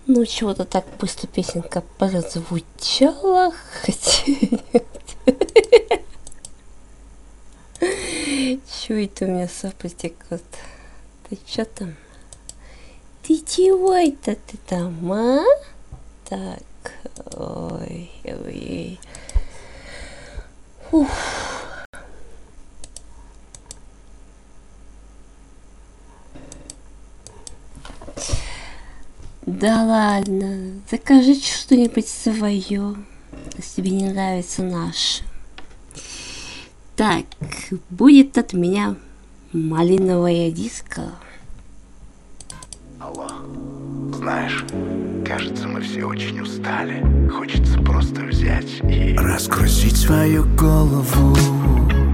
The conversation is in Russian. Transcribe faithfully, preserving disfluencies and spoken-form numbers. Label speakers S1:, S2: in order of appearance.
S1: Ну, чего-то так быстро песенка прозвучала, хотя нет. Чё это у меня сопли текут? Ты чё там? Ты чего это ты там, а? Так, ой, ой, ух. Да ладно, закажи что-нибудь свое, если тебе не нравится наше. Так, будет от меня малиновая диско.
S2: Алло, знаешь, кажется, мы все очень устали. Хочется просто взять и
S3: разгрузить свою голову.